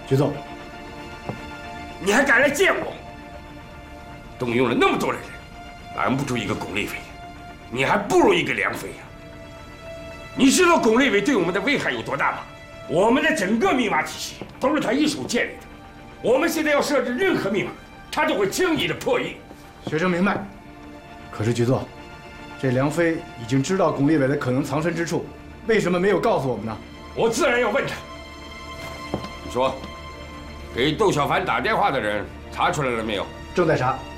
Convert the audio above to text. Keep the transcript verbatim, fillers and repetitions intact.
局座， 你还敢来见我？动用了那么多的人，拦不住一个巩立伟，你还不如一个梁飞呀！你知道巩立伟对我们的危害有多大吗？我们的整个密码体系都是他一手建立的，我们现在要设置任何密码，他都会轻易的破译。 学生明白。可是局座，这梁飞已经知道巩立伟的可能藏身之处，为什么没有告诉我们呢？ 我自然要问他。你说，给窦小凡打电话的人查出来了没有？ 正在查。